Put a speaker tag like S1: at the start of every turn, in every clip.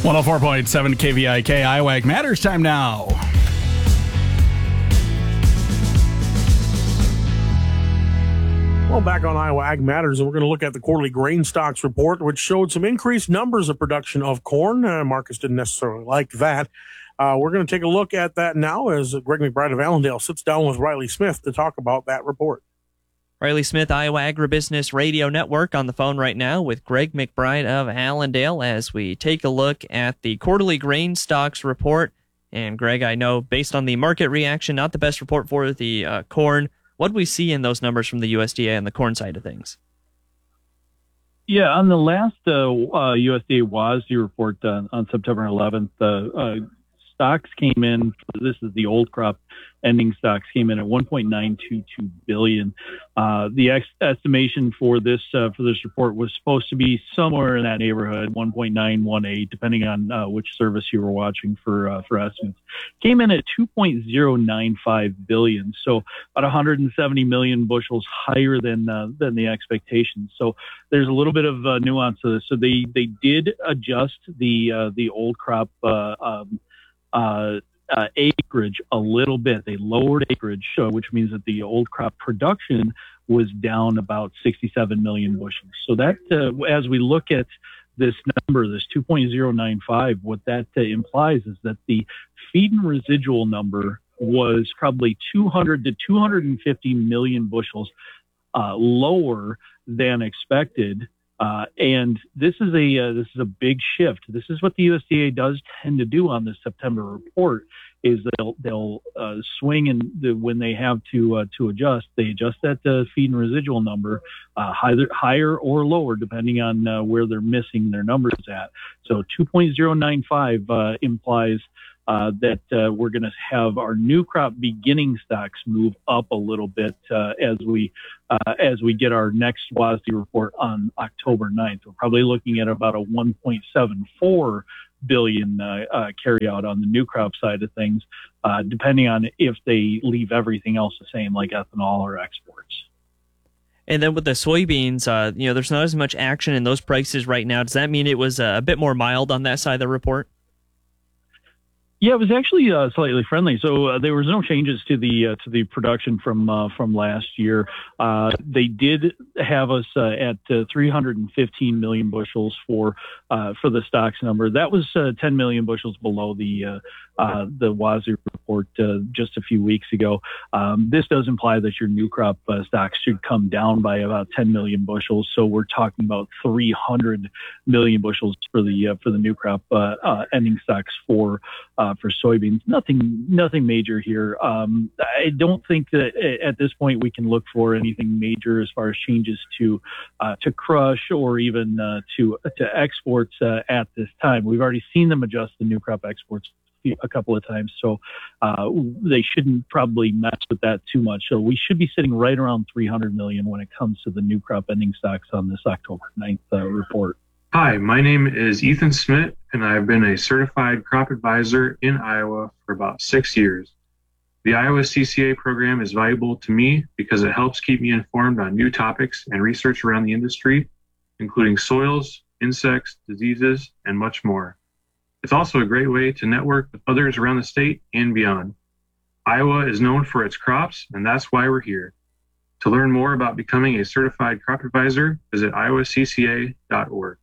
S1: 104.7 KVIK, Iowa Ag Matters time now.
S2: Well, back on Iowa Ag Matters, and we're going to look at the quarterly grain stocks report, which showed some increased numbers of production of corn. Marcus didn't necessarily like that. We're going to take a look at that now as Greg McBride of Allendale sits down with Riley Smith to talk about that report.
S3: Riley Smith, Iowa Agribusiness Radio Network, on the phone right now with Greg McBride of Allendale as we take a look at the quarterly grain stocks report. And Greg, I know based on the market reaction, not the best report for the corn. What do we see in those numbers from the USDA on the corn side of things?
S4: Yeah, on the last USDA WASDE report on September 11th, stocks came in, this is the old crop ending stocks, came in at 1.922 billion. The estimation for this report was supposed to be somewhere in that neighborhood, 1.918, depending on which service you were watching for estimates. Came in at 2.095 billion, so about 170 million bushels higher than the expectations. So there's a little bit of nuance to this. So they did adjust the old crop acreage a little bit. They lowered acreage, which means that the old crop production was down about 67 million bushels. So that, as we look at this number, this 2.095, what that implies is that the feed and residual number was probably 200 to 250 million bushels lower than expected. And this is a big shift. This is what the USDA does tend to do on this September report, is they'll swing, and when they have to adjust, they adjust that feed and residual number higher or lower depending on where they're missing their numbers at. So 2.095 implies that we're going to have our new crop beginning stocks move up a little bit as we get our next WASDE report on October 9th. We're probably looking at about a 1.74 billion carryout on the new crop side of things, depending on if they leave everything else the same, like ethanol or exports.
S3: And then with the soybeans, there's not as much action in those prices right now. Does that mean it was a bit more mild on that side of the report?
S4: Yeah, it was actually slightly friendly. So there was no changes to the production from last year. They did have us at 315 million bushels for the stocks number. That was 10 million bushels below the WASDE report just a few weeks ago. This does imply that your new crop stocks should come down by about 10 million bushels. So we're talking about 300 million bushels for the new crop ending stocks for soybeans. Nothing major here. I don't think that at this point we can look for anything major as far as changes to crush or even to exports at this time. We've already seen them adjust the new crop exports a couple of times, so they shouldn't probably mess with that too much. So we should be sitting right around 300 million when it comes to the new crop ending stocks on this October 9th report.
S5: Hi, my name is Ethan Smith, and I've been a certified crop advisor in Iowa for about 6 years. The Iowa CCA program is valuable to me because it helps keep me informed on new topics and research around the industry, including soils, insects, diseases, and much more. It's also a great way to network with others around the state and beyond. Iowa is known for its crops, and that's why we're here. To learn more about becoming a certified crop advisor, visit iowacca.org.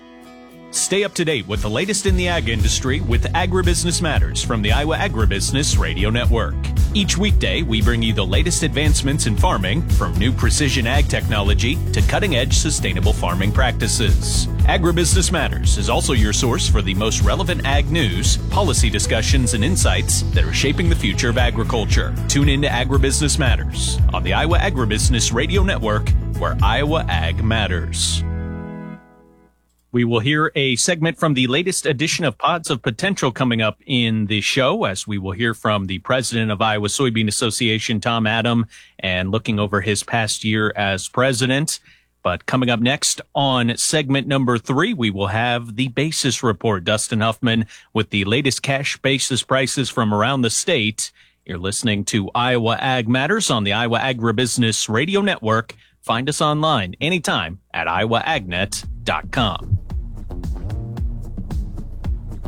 S6: Stay up to date with the latest in the ag industry with Agribusiness Matters from the Iowa Agribusiness Radio Network. Each weekday, we bring you the latest advancements in farming, from new precision ag technology to cutting-edge sustainable farming practices. Agribusiness Matters is also your source for the most relevant ag news, policy discussions, and insights that are shaping the future of agriculture. Tune in to Agribusiness Matters on the Iowa Agribusiness Radio Network, where Iowa Ag matters. We will hear a segment from the latest edition of Pods of Potential coming up in the show, as we will hear from the president of Iowa Soybean Association, Tom Adam, and looking over his past year as president. But coming up next on segment number 3, we will have the basis report. Dustin Huffman with the latest cash basis prices from around the state. You're listening to Iowa Ag Matters on the Iowa Agribusiness Radio Network. Find us online anytime at iowaagnet.com.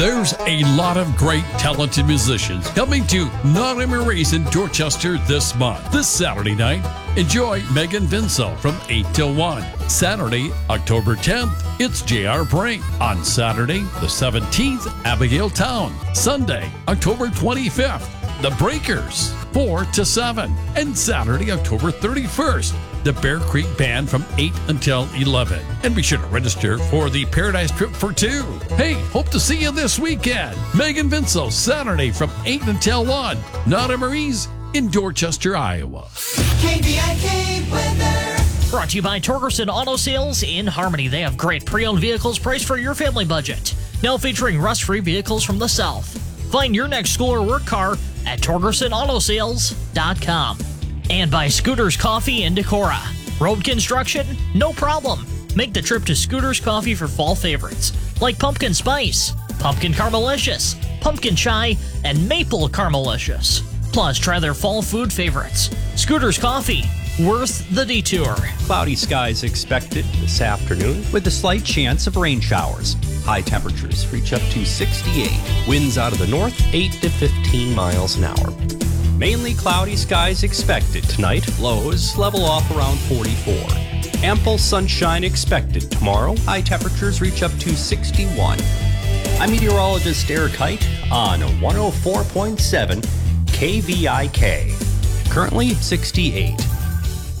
S7: There's a lot of great talented musicians coming to Not a Marie's in Dorchester this month. This Saturday night, enjoy Megan Vinso from 8 till 1. Saturday, October 10th, it's J.R. Brink. On Saturday, the 17th, Abigail Town. Sunday, October 25th, The Breakers, 4 to 7. And Saturday, October 31st, the Bear Creek Band from 8 until 11. And be sure to register for the Paradise Trip for 2. Hey, hope to see you this weekend. Megan Vinso, Saturday from 8 until 1. Not a Marie's in Dorchester, Iowa.
S8: KVIK weather.
S9: Brought to you by Torgerson Auto Sales in Harmony. They have great pre-owned vehicles priced for your family budget. Now featuring rust-free vehicles from the South. Find your next school or work car at TorgersonAutoSales.com. And by Scooters Coffee in Decorah. Road construction? No problem. Make the trip to Scooters Coffee for fall favorites like pumpkin spice, pumpkin caramelicious, pumpkin chai, and maple caramelicious. Plus, try their fall food favorites. Scooters Coffee, worth the detour.
S10: Cloudy skies expected this afternoon with a slight chance of rain showers. High temperatures reach up to 68. Winds out of the north, 8 to 15 miles an hour. Mainly cloudy skies expected tonight. Lows level off around 44. Ample sunshine expected tomorrow. High temperatures reach up to 61. I'm meteorologist Eric Height on 104.7 KVIK. Currently 68.